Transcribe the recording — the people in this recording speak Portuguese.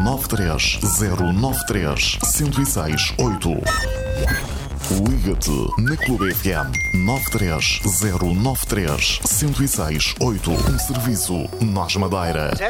93093-1068. Liga-te na Clube FM 93093-1068. Um serviço Nós Madeira.